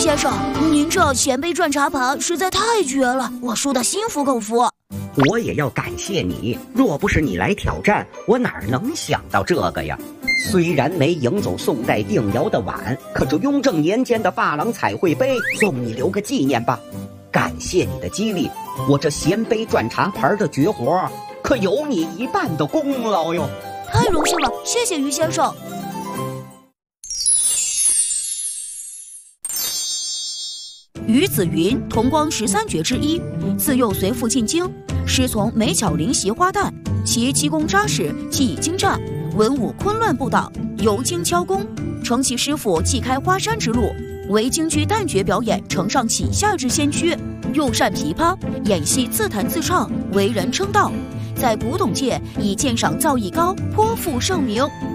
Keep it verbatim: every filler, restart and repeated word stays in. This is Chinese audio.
先生，您这衔杯转茶盘实在太绝了，我输得心服口服。 我也要感谢你，若不是你来挑战，我哪能想到这个呀？虽然没赢走宋代定窑的碗，可这雍正年间的珐琅彩绘杯送你留个纪念吧。感谢你的激励，我这衔杯转茶盘的绝活可有你一半的功劳哟。 太荣幸了，谢谢于先生。于子云，同光十三绝之一，自幼随父进京，师从美巧灵习花旦，其基功扎实，技艺精湛，文武昆乱不倒，尤精敲功，承其师傅继开花山之路，为京剧旦角表演承上启下之先驱，又善琵琶，演戏自弹自唱，为人称道，在古董界以鉴赏造诣高，颇负盛名。